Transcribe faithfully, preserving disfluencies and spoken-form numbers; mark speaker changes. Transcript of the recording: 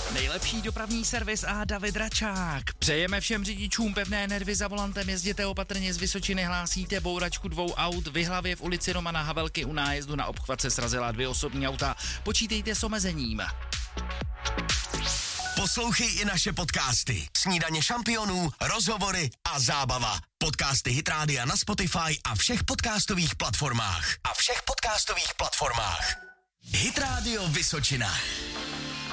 Speaker 1: Nejlepší dopravní servis a David Račák. Přejeme všem řidičům pevné nervy za volantem, jezděte opatrně, z Vysočiny hlásíte bouračku dvou aut, v Jihlavě v ulici Romana Havelky u nájezdu na obchvat se srazila dvě osobní auta, počítejte s omezením.
Speaker 2: Poslouchej i naše podcasty. Snídaně šampionů, rozhovory a zábava. Podcasty Hit Rádia na Spotify a všech podcastových platformách. A všech podcastových platformách. Hit Radio Vysočina.